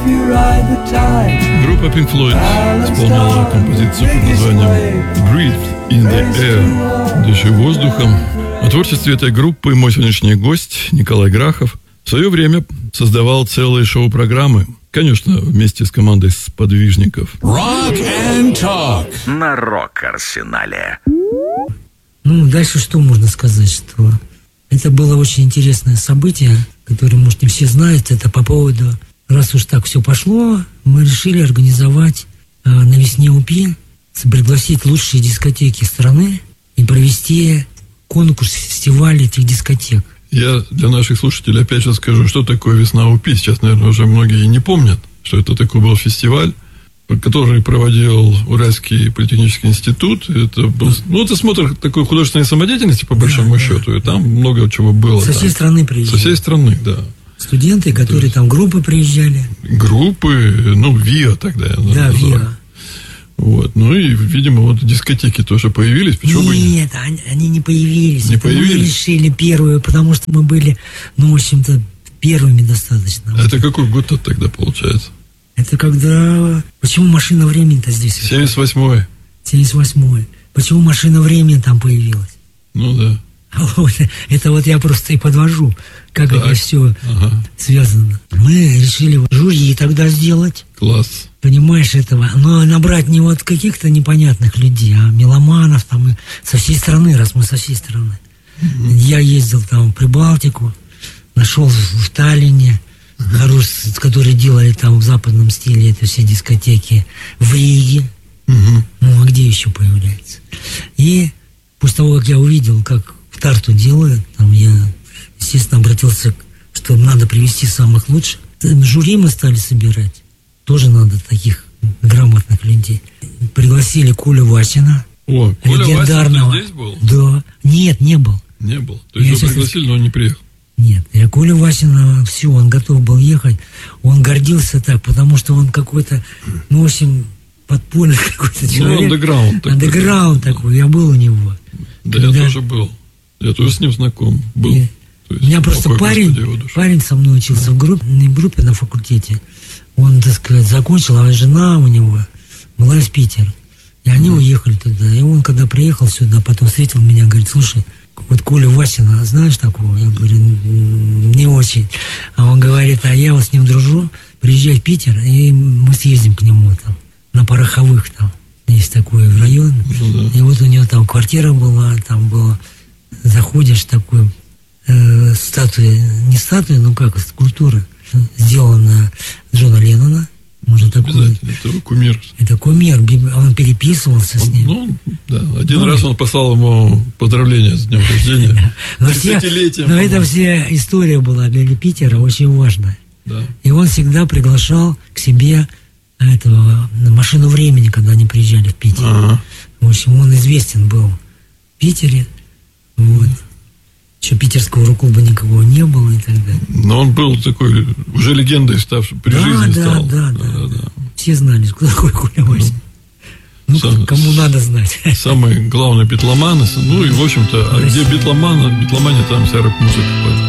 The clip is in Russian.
Группа Pink Floyd исполняла композицию под названием «Breathe in the Air» – «Дыши воздухом». О творчестве этой группы мой сегодняшний гость Николай Грахов в свое время создавал целые шоу-программы. Конечно, вместе с командой сподвижников. Rock and Talk на Рок-Арсенале. Дальше что можно сказать, что это было очень интересное событие, которое, может, не все знают. Это по поводу, раз уж так все пошло, мы решили организовать на весне УПИ, пригласить лучшие дискотеки страны и провести конкурс, фестиваль этих дискотек. Я для наших слушателей опять же скажу, что такое «Весна УПИ». Сейчас, наверное, уже многие не помнят, что это такой был фестиваль, который проводил Уральский политехнический институт. Это был, это смотр такой художественной самодеятельности, по большому счету, и там много чего было. Со всей страны приезжали. Со всей страны, да. Студенты, которые там группы приезжали. Группы, ВИА тогда я называл. Да, ВИА. Вот. И, видимо, дискотеки тоже появились. Почему бы нет? Они не появились. Не появились? Мы решили первые, потому что мы были, в общем-то, первыми достаточно. Это какой год-то тогда получается? Это когда... Почему «Машина времени»-то здесь? 78-й. 78-й. Почему «Машина времени» там появилась? Да. Это я просто и подвожу, как это все связано. Мы решили жюри тогда сделать. Класс. Понимаешь, этого. Но набрать не каких-то непонятных людей, а меломанов там со всей страны, раз мы со всей страны. Я ездил там в Прибалтику, нашел в Таллине, которые делали там в западном стиле это все дискотеки, в Риге. А где еще появляется? И после того, как я увидел, как в Тарту делают, там я, естественно, обратился, что надо привести самых лучших. Жюри мы стали собирать. Тоже надо таких грамотных людей. Пригласили Колю Васина. Коля легендарного. Васин здесь был? Да. Нет, не был. Не был. То есть его пригласили, но он не приехал. Нет, я Коля Васина, все, он готов был ехать. Он гордился так, потому что он какой-то, в общем, подпольный какой-то человек. Андеграунд такой. Я был у него. Да, я тоже был. Я тоже с ним знаком был. У меня просто парень со мной учился в группе на факультете. Он, так сказать, закончил, а жена у него была из Питера. И они уехали тогда. И он, когда приехал сюда, потом встретил меня, говорит: слушай, вот Коля Васина, знаешь такого? Я говорю: не очень. А он говорит: а я с ним дружу, приезжай в Питер, и мы съездим к нему там, на Пороховых там. Есть такой район. И вот у него там квартира была, там было, заходишь, такой статуя, не статуя, скульптура, сделана Джона Леннона. Может, такой. Это кумир. Это кумир. Он переписывался с ним. Один раз он послал ему поздравления с днем рождения. 30-летием. Но это вся история была для Питера очень важная. Да. И он всегда приглашал к себе на «Машину времени», когда они приезжали в Питер. В общем, он известен был в Питере. Вот. Еще питерского рок-клуба никого не было и так далее. Но он был такой, уже легендой ставший, при жизни стал. Да. Все знали, кто такой Коля Васин. Кому надо знать. Самый главный битломан. И, в общем-то, где битломания, там вся рэп-музыка.